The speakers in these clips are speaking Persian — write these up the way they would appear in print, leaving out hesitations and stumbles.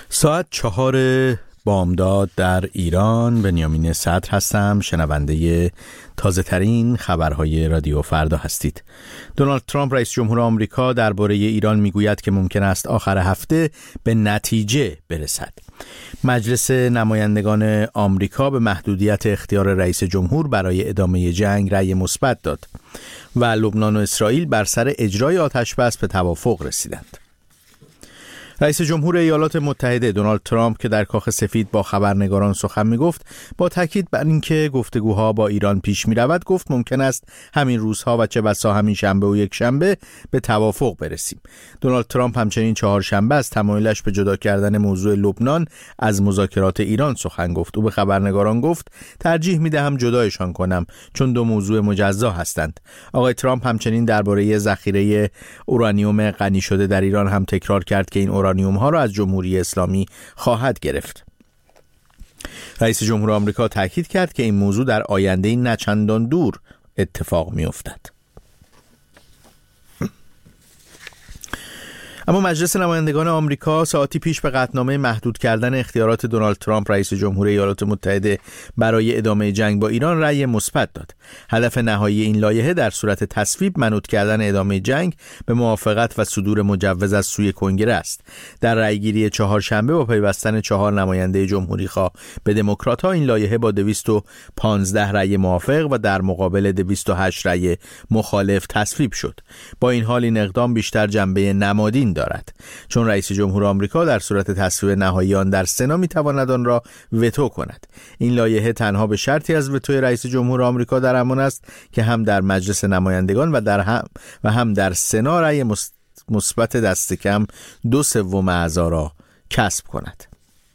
ساعت 4 بامداد در ایران. بنیامین صدر هستم، شنونده تازه ترین خبرهای رادیو فردا هستید. دونالد ترامپ رئیس جمهور آمریکا درباره ایران میگوید که ممکن است آخر هفته به نتیجه برسد. مجلس نمایندگان آمریکا به محدودیت اختیار رئیس جمهور برای ادامه جنگ رأی مثبت داد و لبنان و اسرائیل بر سر اجرای آتش‌بس به توافق رسیدند. رئیس جمهور ایالات متحده دونالد ترامپ که در کاخ سفید با خبرنگاران سخن می‌گفت، با تاکید بر اینکه گفتگوها با ایران پیش می‌رود گفت ممکن است همین روزها و چه بسا همین شنبه و یک شنبه به توافق برسیم. دونالد ترامپ همچنین چهارشنبه از تمایلش به جدا کردن موضوع لبنان از مذاکرات ایران سخن گفت. او به خبرنگاران گفت ترجیح می‌دهم جدایشان کنم چون دو موضوع مجزا هستند. آقای ترامپ همچنین درباره ذخیره اورانیوم غنی شده در ایران هم تکرار کرد که این اورانیوم ها را از جمهوری اسلامی خواهد گرفت. رئیس جمهور آمریکا تاکید کرد که این موضوع در آینده نه چندان دور اتفاق می افتد. اما مجلس نمایندگان آمریکا ساعتی پیش به قطعنامه محدود کردن اختیارات دونالد ترامپ رئیس جمهور ایالات متحده برای ادامه جنگ با ایران رأی مثبت داد. هدف نهایی این لایحه در صورت تصویب منوط کردن ادامه جنگ به موافقت و صدور مجوز از سوی کنگره است. در رأیگیری چهارشنبه با پیوستن 4 نماینده جمهوری خواه به دموکرات‌ها این لایحه با 215 رأی موافق و در مقابل 208 رأی مخالف تصویب شد. با این حال این اقدام بیشتر جنبه نمادین دارد، چون رئیس جمهور آمریکا در صورت تصویب نهایی آن در سنا میتواند آن را وتو کند. این لایحه تنها به شرطی از وتوی رئیس جمهور آمریکا در امان است که هم در مجلس نمایندگان و هم در سنا رأی مثبت دست کم 2/3 اعضا را کسب کند.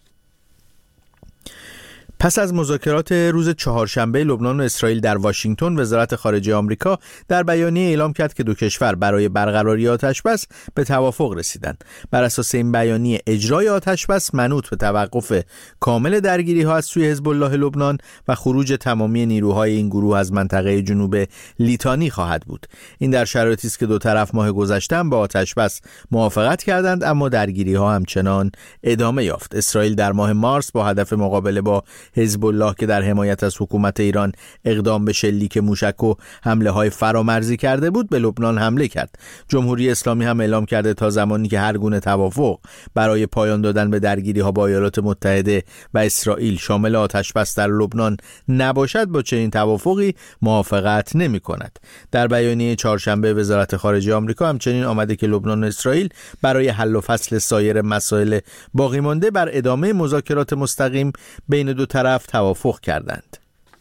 پس از مذاکرات روز چهارشنبه لبنان و اسرائیل در واشنگتن، وزارت خارجه آمریکا در بیانیه اعلام کرد که دو کشور برای برقراری آتش‌بس به توافق رسیدند. بر اساس این بیانیه اجرای آتش‌بس منوط به توقف کامل درگیری‌ها از سوی حزب الله لبنان و خروج تمامی نیروهای این گروه از منطقه جنوب لیتانی خواهد بود. این در شرایطی است که دو طرف ماه گذشته با آتش‌بس موافقت کردند، اما درگیری‌ها همچنان ادامه یافت. اسرائیل در ماه مارس با هدف مقابله با حزب الله که در حمایت از حکومت ایران اقدام به شلیک موشک و حمله‌های فرامرزی کرده بود، به لبنان حمله کرد. جمهوری اسلامی هم اعلام کرده تا زمانی که هر گونه توافق برای پایان دادن به درگیری‌ها با ایالات متحده و اسرائیل شامل آتش‌بس در لبنان نباشد، با چنین توافقی موافقت نمی‌کند. در بیانیه چهارشنبه وزارت خارجه آمریکا همچنین آمده که لبنان و اسرائیل برای حل و فصل سایر مسائل باقی مانده بر ادامه مذاکرات مستقیم بین دو طرف توافق کردند.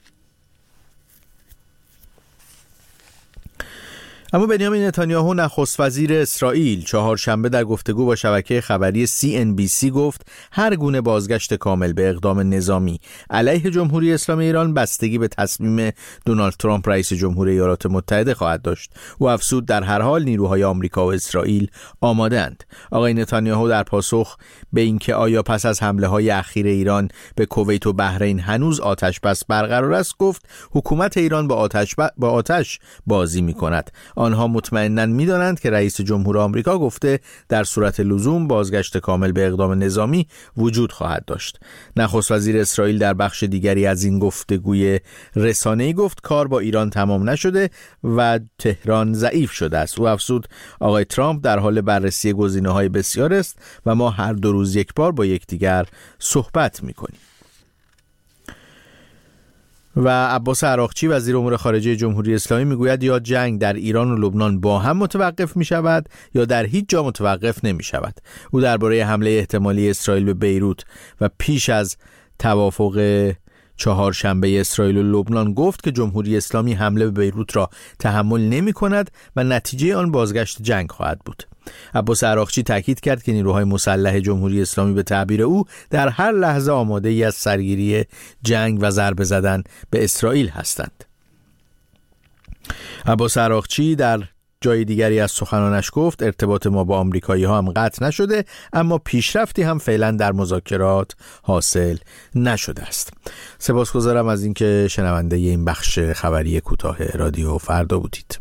اما بنیامین نتانیاهو نخست وزیر اسرائیل چهارشنبه در گفتگو با شبکه خبری CNBC گفت هر گونه بازگشت کامل به اقدام نظامی علیه جمهوری اسلامی ایران بستگی به تصمیم دونالد ترامپ رئیس جمهور ایالات متحده خواهد داشت. او افزود در هر حال نیروهای آمریکا و اسرائیل آماده‌اند. آقای نتانیاهو در پاسخ به اینکه آیا پس از حمله‌های اخیر ایران به کویت و بحرین هنوز آتش‌بس برقرار است گفت حکومت ایران با آتش بازی می‌کند. آنها مطمئناً می‌دانند که رئیس جمهور آمریکا گفته در صورت لزوم بازگشت کامل به اقدام نظامی وجود خواهد داشت. نخست وزیر اسرائیل در بخش دیگری از این گفتگوی رسانه‌ای گفت کار با ایران تمام نشده و تهران ضعیف شده است. او افزود آقای ترامپ در حال بررسی گزینه‌های بسیار است و ما هر 2 روز یک بار با یکدیگر صحبت می‌کنیم. و عباس عراقچی وزیر امور خارجه جمهوری اسلامی میگوید یا جنگ در ایران و لبنان با هم متوقف می شود یا در هیچ جا متوقف نمی شود. او درباره حمله احتمالی اسرائیل به بیروت و پیش از توافق چهارشنبه اسرائیل و لبنان گفت که جمهوری اسلامی حمله به بیروت را تحمل نمی کند و نتیجه آن بازگشت جنگ خواهد بود. عباس عراقچی تاکید کرد که نیروهای مسلح جمهوری اسلامی به تعبیر او در هر لحظه آماده ای از سرگیری جنگ و ضربه زدن به اسرائیل هستند. عباس عراقچی در جای دیگری از سخنانش گفت ارتباط ما با آمریکایی ها هم قطع نشده، اما پیشرفتی هم فعلا در مذاکرات حاصل نشده است. سپاسگزارم از اینکه شنونده این بخش خبری کوتاه رادیو فردا بودید.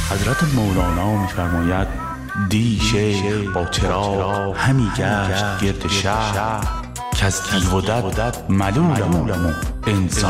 حضرت مولانا می‌فرماید دی شیخ با چراغ همی گشت گرد شهر که از تیغ و دد ملولم انسان